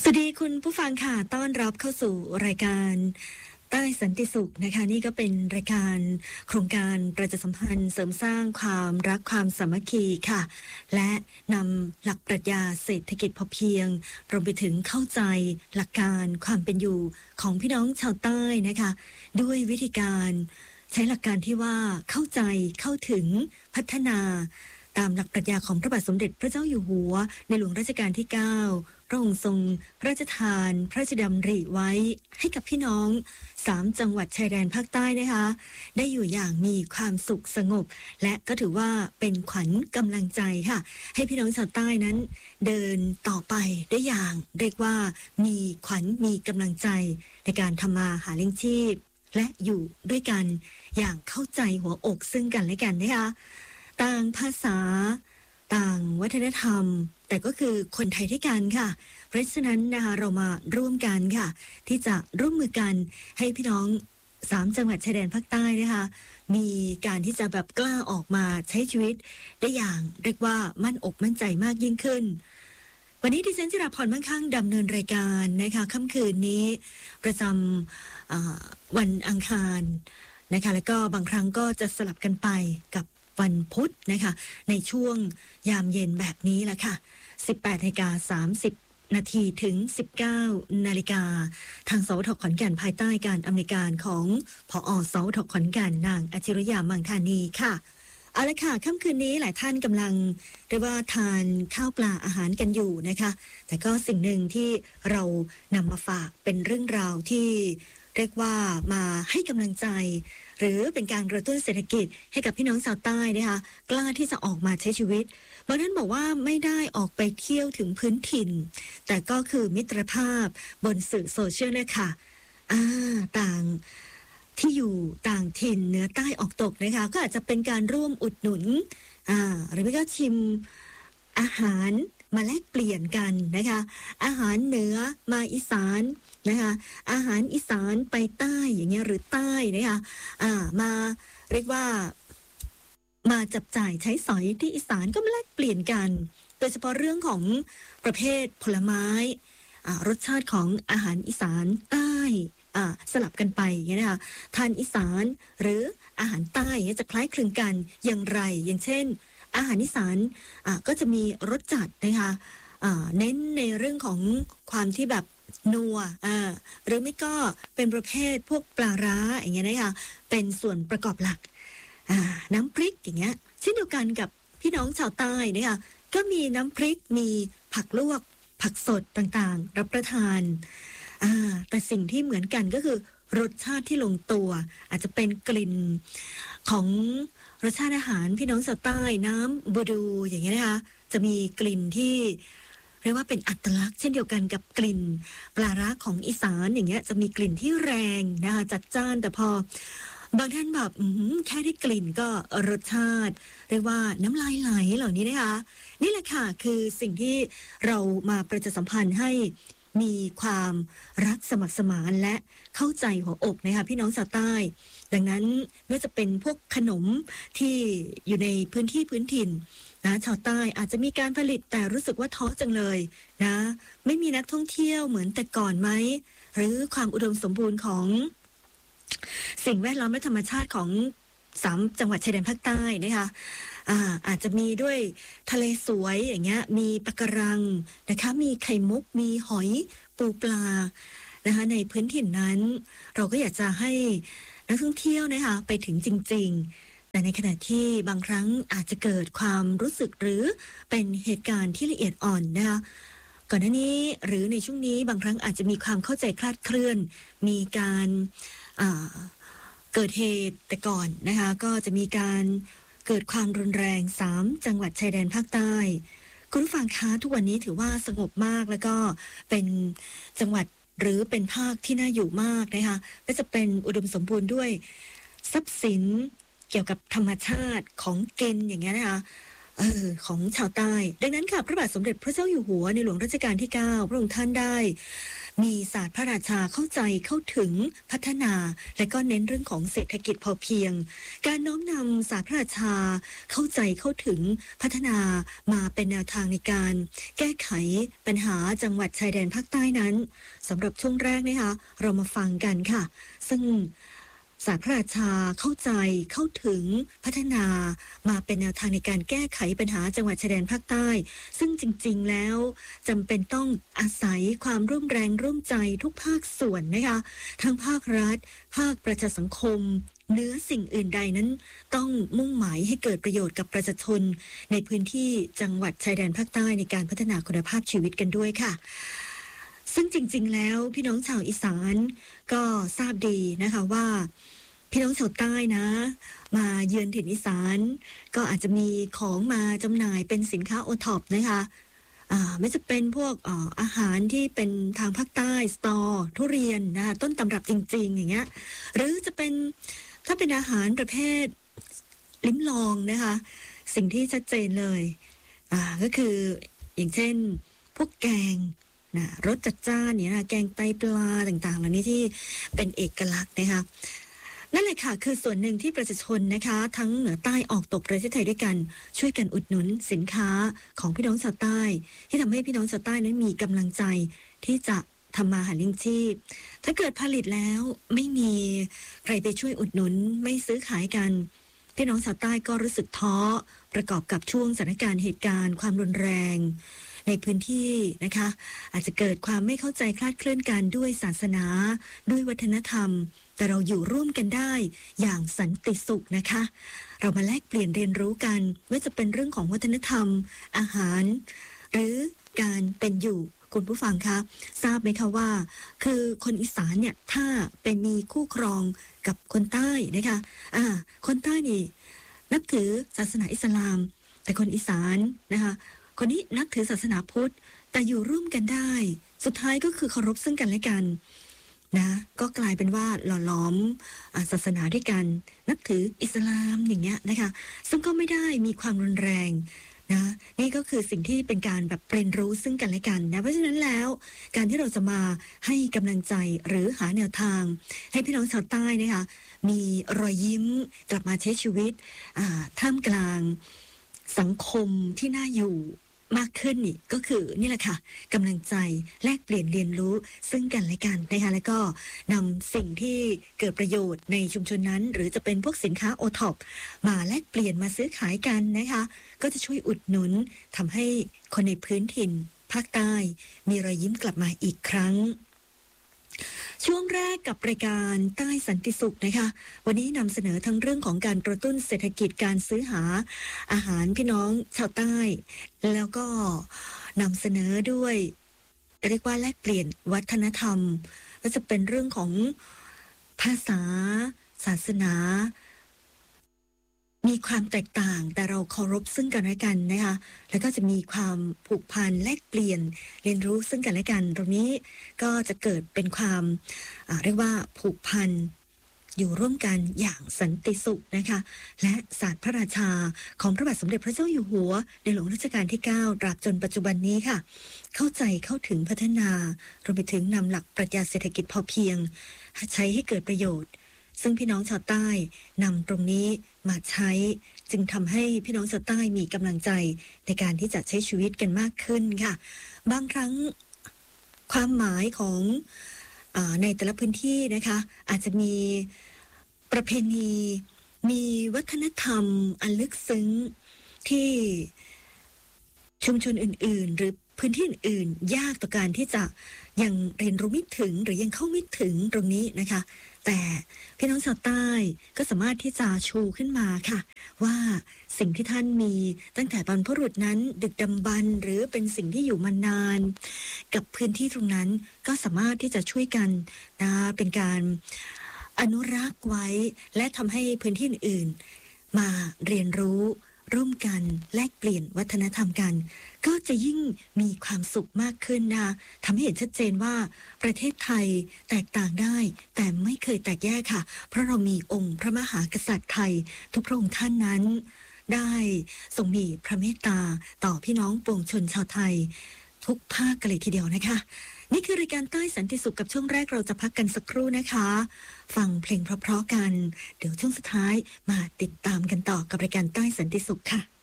สวัสดีคุณผู้ฟังค่ะต้อนรับเข้าสู่รายการใต้สันติสุขนะคะนี่ก็เป็นรายการโครงการประชาสัมพันธ์เสริมสร้างความรักความสามัคคีค่ะและนำหลักปรัชญาเศรษฐกิจพอเพียงรวมไปถึงเข้าใจหลักการความเป็นอยู่ของพี่น้องชาวใต้นะคะด้วยวิธีการใช้หลักการที่ว่าเข้าใจเข้าถึงพัฒนาตามหลักปรัชญาของพระบาทสมเด็จพระเจ้าอยู่หัวในหลวงรัชกาลที่ 9พระองค์ทรงพระราชทานพระราชดำริไว้ให้กับพี่น้อง3จังหวัดชายแดนภาคใต้นะคะได้อยู่อย่างมีความสุขสงบและก็ถือว่าเป็นขวัญกำลังใจค่ะให้พี่น้องชาวใต้นั้นเดินต่อไปได้อย่างเรียกว่ามีขวัญมีกำลังใจในการทำมาหาเลี้ยงชีพและอยู่ด้วยกันอย่างเข้าใจหัวอกซึ่งกันและกันนะคะต่างภาษาต่างวัฒนธรรมแต่ก็คือคนไทยด้วยกันค่ะเพราะฉะนั้นนะคะเรามาร่วมกันค่ะที่จะร่วมมือกันให้พี่น้อง3จังหวัดชายแดนภาคใต้นะคะมีการที่จะแบบกล้าออกมาใช้ชีวิตได้อย่างเรียกว่ามั่นอกมั่นใจมากยิ่งขึ้นวันนี้ดิฉันจิราพรมั่งคั่งดำเนินรายการนะคะค่ำคืนนี้ประจำวันอังคารนะคะแล้วก็บางครั้งก็จะสลับกันไปกับวันพุธนะคะในช่วงยามเย็นแบบนี้แหละค่ะ 18:30 นาทีถึง 19 นาฬิกาทางสวทขอนแก่นภายใต้การอำนวยการของผอ.สวทขอนแก่นนางอาจิรยามังธานีค่ะเอาละค่ะค่ำคืนนี้หลายท่านกำลังเรียกว่าทานข้าวปลาอาหารกันอยู่นะคะแต่ก็สิ่งหนึ่งที่เรานำมาฝากเป็นเรื่องราวที่เรียกว่ามาให้กำลังใจหรือเป็นการกระตุ้นเศรษฐกิจให้กับพี่น้องชาวใต้นะคะกล้าที่จะออกมาใช้ชีวิตบางท่านบอกว่าไม่ได้ออกไปเที่ยวถึงพื้นถิ่นแต่ก็คือมิตรภาพบนสื่อโซเชียลเนี่ยค่ะต่างที่อยู่ต่างถิ่นเหนือใต้ออกตกนะคะก็อาจจะเป็นการร่วมอุดหนุนหรือไม่ก็ชิมอาหารมาแลกเปลี่ยนกันนะคะอาหารเหนือมาอีสานนะคะอาหารอีสานไปใต้อย่างเงี้ยหรือใต้นะคะมาเรียกว่ามาจับจ่ายใช้สอยที่อีสานก็มาแลกเปลี่ยนกันโดยเฉพาะเรื่องของประเภทผลไม้รสชาติของอาหารอีสานใต้สลับกันไปอย่างเงี้ยนะคะทานอีสานหรืออาหารใต้จะคล้ายคลึงกันอย่างไรอย่างเช่นอาหารอีสานก็จะมีรสจัดนะคะเน้นในเรื่องของความที่แบบนัวหรือไม่ก็เป็นประเภทพวกปลาร้าอย่างเงี้ยนะคะเป็นส่วนประกอบหลักน้ำพริกอย่างเงี้ยเช่นเดียวกันกับพี่น้องชาวใต้นะคะก็มีน้ำพริกมีผักลวกผักสดต่างๆรับประทานแต่สิ่งที่เหมือนกันก็คือรสชาติที่ลงตัวอาจจะเป็นกลิ่นของรสชาติอาหารพี่น้องชาวใต้น้ำบูดูอย่างเงี้ยนะคะจะมีกลิ่นที่เรียกว่าเป็นอัตลักษณ์เช่นเดียวกันกับกลิ่นปลาร้าของอีสานอย่างเงี้ยจะมีกลิ่นที่แรงนะคะจัดจ้านแต่พอบางท่านแบบแค่ได้กลิ่นก็รสชาติเรียกว่าน้ำลายไหลเหล่านี้นะคะนี่แหละค่ะคือสิ่งที่เรามาประชาสัมพันธ์ให้มีความรักสมัครสมานและเข้าใจหัวอกนะคะพี่น้องชาวใต้ดังนั้นไม่ว่าจะเป็นพวกขนมที่อยู่ในพื้นที่พื้นถิ่นนะชาวใต้อาจจะมีการผลิตแต่รู้สึกว่าท้อจังเลยนะไม่มีนักท่องเที่ยวเหมือนแต่ก่อนไหมหรือความอุดมสมบูรณ์ของสิ่งแวดล้อมและธรรมชาติของ3จังหวัดชายแดนภาคใต้นะคะอาจจะมีด้วยทะเลสวยอย่างเงี้ยมีปะการังนะคะมีไข่มุกมีหอยปูปลานะคะในพื้นถิ่นนั้นเราก็อยากจะให้นักท่องเที่ยวนะคะไปถึงจริงๆแต่ในขณะที่บางครั้งอาจจะเกิดความรู้สึกหรือเป็นเหตุการณ์ที่ละเอียดอ่อนนะคะก่อนหน้านี้หรือในช่วงนี้บางครั้งอาจจะมีความเข้าใจคลาดเคลื่อนมีการเกิดเหตุแต่ก่อนนะคะก็จะมีการเกิดความรุนแรง3จังหวัดชายแดนภาคใต้คุณผู้ฟังคะทุกวันนี้ถือว่าสงบมากแล้วก็เป็นจังหวัดหรือเป็นภาคที่น่าอยู่มากนะคะและจะเป็นอุดมสมบูรณ์ด้วยทรัพย์สินเกี่ยวกับธรรมชาติของกินอย่างเงี้ยนะคะของชาวใต้ดังนั้นค่ะพระบาทสมเด็จพระเจ้าอยู่หัวในหลวงรัชกาลที่9พระองค์ท่านได้มีศาสตร์พระราชาเข้าใจเข้าถึงพัฒนาและก็เน้นเรื่องของเศรษฐกิจพอเพียงการน้อมนำศาสตร์พระราชาเข้าใจเข้าถึงพัฒนามาเป็นแนวทางในการแก้ไขปัญหาจังหวัดชายแดนภาคใต้นั้นสำหรับช่วงแรกนะคะเรามาฟังกันค่ะซึ่งศาสตร์พระราชาเข้าใจเข้าถึงพัฒนามาเป็นแนวทางในการแก้ไขปัญหาจังหวัดชายแดนภาคใต้ซึ่งจริงๆแล้วจำเป็นต้องอาศัยความร่วมแรงร่วมใจทุกภาคส่วนนะคะทั้งภาครัฐภาคประชาสังคมเนื้อสิ่งอื่นใดนั้นต้องมุ่งหมายให้เกิดประโยชน์กับประชาชนในพื้นที่จังหวัดชายแดนภาคใต้ในการพัฒนาคุณภาพชีวิตกันด้วยค่ะซึ่งจริงๆแล้วพี่น้องชาวอีสานก็ทราบดีนะคะว่าพี่น้องชาวใต้นะมาเยือนถิ่นอีสานก็อาจจะมีของมาจำหน่ายเป็นสินค้าโอท็อปนะคะไม่จะเป็นพวกอาหารที่เป็นทางภาคใต้สตอทุเรียนนะคะต้นตำรับจริงๆอย่างเงี้ยหรือจะเป็นถ้าเป็นอาหารประเภทลิ้มลองนะคะสิ่งที่ชัดเจนเลยก็คืออย่างเช่นพวกแกงรสจัดจ้านเนี่ยนะแกงไตปลาต่างๆเหล่านี้ที่เป็นเอกลักษณ์นะคะนั่นแหละค่ะคือส่วนหนึ่งที่ประชาชนนะคะทั้งเหนือใต้ออกตกประเทศไทยด้วยกันช่วยกันอุดหนุนสินค้าของพี่น้องชาวใต้ที่ทำให้พี่น้องชาวใต้นั้นมีกำลังใจที่จะทำมาหาเลี้ยงชีพถ้าเกิดผลิตแล้วไม่มีใครไปช่วยอุดหนุนไม่ซื้อขายกันพี่น้องชาวใต้ก็รู้สึกท้อประกอบกับช่วงสถานการณ์เหตุการณ์ความรุนแรงในพื้นที่นะคะอาจจะเกิดความไม่เข้าใจคลาดเคลื่อนกันด้วยศาสนาด้วยวัฒนธรรมแต่เราอยู่ร่วมกันได้อย่างสันติสุขนะคะเรามาแลกเปลี่ยนเรียนรู้กันไม่ว่าจะเป็นเรื่องของวัฒนธรรมอาหารหรือการเป็นอยู่คุณผู้ฟังคะทราบไหมคะว่าคือคนอีสานเนี่ยถ้าเป็นมีคู่ครองกับคนใต้นะคะคนใต้นี่นับถือศาสนาอิสลามแต่คนอีสานนะคะคนนี้นับถือศาสนาพุทธแต่อยู่ร่วมกันได้สุดท้ายก็คือเคารพซึ่งกันและกันนะก็กลายเป็นว่าหล่อหลอมศาสนาด้วยกันนับถืออิสลามอย่างเงี้ยนะคะซึ่งก็ไม่ได้มีความรุนแรงนะนี่ก็คือสิ่งที่เป็นการแบบเรียนรู้ซึ่งกันและกันนะเพราะฉะนั้นแล้วการที่เราจะมาให้กำลังใจหรือหาแนวทางให้พี่น้องชาวใต้นะคะมีรอยยิ้มกลับมาใช้ชีวิตท่ามกลางสังคมที่น่าอยู่มากขึ้นนี่ก็คือนี่แหละค่ะกำลังใจแลกเปลี่ยนเรียนรู้ซึ่งกันและกันนะคะแล้วก็นำสิ่งที่เกิดประโยชน์ในชุมชนนั้นหรือจะเป็นพวกสินค้าโอท็อปมาแลกเปลี่ยนมาซื้อขายกันนะคะก็จะช่วยอุดหนุนทำให้คนในพื้นถิ่นภาคใต้มีรอยยิ้มกลับมาอีกครั้งช่วงแรกกับรายการใต้สันติสุขนะคะวันนี้นำเสนอทั้งเรื่องของการกระตุ้นเศรษฐกิจการซื้อหาอาหารพี่น้องชาวใต้แล้วก็นำเสนอด้วยเรียกว่าแลกเปลี่ยนวัฒนธรรมก็จะเป็นเรื่องของภาษาศาสนามีความแตกต่างแต่เราเคารพซึ่งกันและกันนะคะแล้วก็จะมีความผูกพันแลกเปลี่ยนเรียนรู้ซึ่งกันและกันตรงนี้ก็จะเกิดเป็นความเรียกว่าผูกพันอยู่ร่วมกันอย่างสันติสุขนะคะและศาสตร์พระราชาของพระบาทสมเด็จพระเจ้าอยู่หัวในหลวงรัชกาลที่9ตราบจนปัจจุบันนี้ค่ะเข้าใจเข้าถึงพัฒนารวมไปถึงนำหลักปรัชญาเศรษฐกิจพอเพียงใช้ให้เกิดประโยชน์ซึ่งพี่น้องชาวใต้นำตรงนี้มาใช้จึงทำให้พี่น้องชาวใต้มีกำลังใจในการที่จะใช้ชีวิตกันมากขึ้นค่ะบางครั้งความหมายของในแต่ละพื้นที่นะคะอาจจะมีประเพณีมีวัฒนธรรมอันลึกซึ้งที่ชุมชนอื่นๆหรือพื้นที่อื่นๆยากต่อการที่จะยังเรียนรู้ไม่ถึงหรือยังเข้าไม่ถึงตรงนี้นะคะแต่พี่น้องชาวใต้ก็สามารถที่จะชูขึ้นมาค่ะว่าสิ่งที่ท่านมีตั้งแต่บรรพบุรุษนั้นดึกดำบรรพ์หรือเป็นสิ่งที่อยู่มานานกับพื้นที่ตรงนั้นก็สามารถที่จะช่วยกันนะเป็นการอนุรักษ์ไว้และทำให้พื้นที่อื่นๆมาเรียนรู้ร่วมกันแลกเปลี่ยนวัฒนธรรมกันก็จะยิ่งมีความสุขมากขึ้นนะคะทำให้เห็นชัดเจนว่าประเทศไทยแตกต่างได้แต่ไม่เคยแตกแยกค่ะเพราะเรามีองค์พระมหากษัตริย์ไทยทุกพระองค์ท่านนั้นได้ทรงมีพระเมตตาต่อพี่น้องปวงชนชาวไทยทุกภาคกันเลยทีเดียวนะคะนี่คือรายการใต้สันติสุขกับช่วงแรกเราจะพักกันสักครู่นะคะฟังเพลงเพราะๆกันเดี๋ยวช่วงสุดท้ายมาติดตามกันต่อกับรายการใต้สันติสุขค่ะ